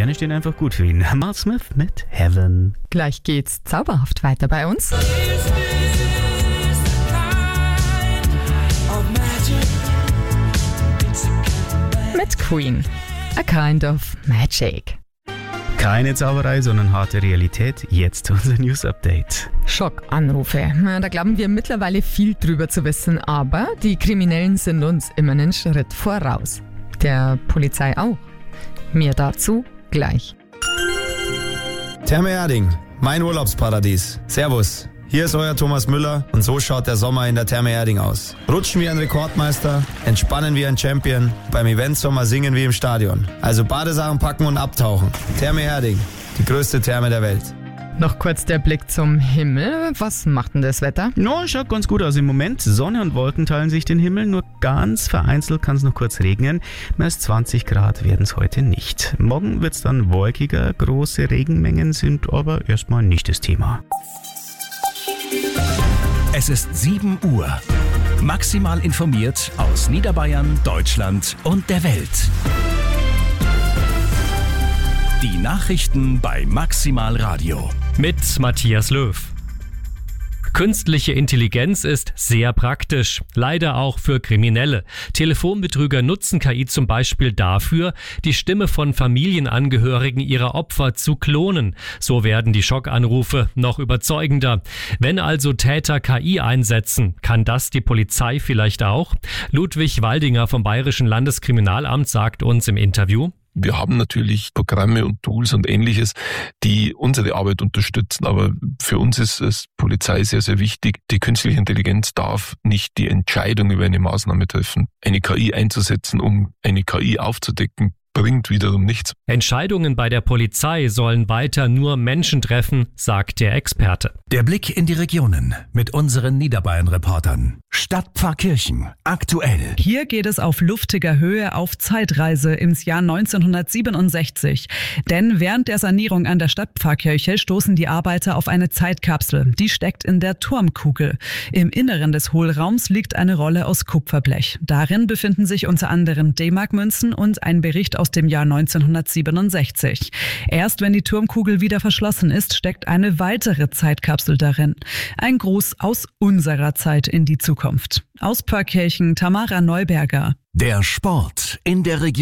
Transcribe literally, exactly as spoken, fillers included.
Sterne stehen einfach gut für ihn. Mal Smith mit Heaven. Gleich geht's zauberhaft weiter bei uns. Mit Queen. A Kind of Magic. Keine Zauberei, sondern harte Realität. Jetzt unser News-Update. Schockanrufe. Da glauben wir mittlerweile viel drüber zu wissen, aber die Kriminellen sind uns immer einen Schritt voraus. Der Polizei auch. Mehr dazu gleich. Therme Erding, mein Urlaubsparadies. Servus. Hier ist euer Thomas Müller und so schaut der Sommer in der Therme Erding aus. Rutschen wie ein Rekordmeister, entspannen wie ein Champion, beim Eventsommer singen wie im Stadion. Also Badesachen packen und abtauchen. Therme Erding, die größte Therme der Welt. Noch kurz der Blick zum Himmel. Was macht denn das Wetter? No, schaut ganz gut aus im Moment. Sonne und Wolken teilen sich den Himmel, nur ganz vereinzelt kann es noch kurz regnen. Mehr als zwanzig Grad werden es heute nicht. Morgen wird es dann wolkiger, große Regenmengen sind aber erstmal nicht das Thema. Es ist sieben Uhr. Maximal informiert aus Niederbayern, Deutschland und der Welt. Die Nachrichten bei Maximal Radio. Mit Matthias Löw. Künstliche Intelligenz ist sehr praktisch, leider auch für Kriminelle. Telefonbetrüger nutzen K I zum Beispiel dafür, die Stimme von Familienangehörigen ihrer Opfer zu klonen. So werden die Schockanrufe noch überzeugender. Wenn also Täter K I einsetzen, kann das die Polizei vielleicht auch? Ludwig Waldinger vom Bayerischen Landeskriminalamt sagt uns im Interview: Wir haben natürlich Programme und Tools und Ähnliches, die unsere Arbeit unterstützen. Aber für uns ist es Polizei sehr, sehr wichtig. Die künstliche Intelligenz darf nicht die Entscheidung über eine Maßnahme treffen. Eine K I einzusetzen, um eine K I aufzudecken, bringt wiederum nichts. Entscheidungen bei der Polizei sollen weiter nur Menschen treffen, sagt der Experte. Der Blick in die Regionen mit unseren Niederbayern-Reportern. Stadtpfarrkirchen, aktuell. Hier geht es auf luftiger Höhe auf Zeitreise ins Jahr neunzehnhundertsiebenundsechzig. Denn während der Sanierung an der Stadtpfarrkirche stoßen die Arbeiter auf eine Zeitkapsel. Die steckt in der Turmkugel. Im Inneren des Hohlraums liegt eine Rolle aus Kupferblech. Darin befinden sich unter anderem D-Mark-Münzen und ein Bericht aus dem Jahr neunzehnhundertsiebenundsechzig. Erst wenn die Turmkugel wieder verschlossen ist, steckt eine weitere Zeitkapsel darin. Ein Gruß aus unserer Zeit in die Zukunft. Aus Pfarrkirchen, Tamara Neuberger. Der Sport in der Region.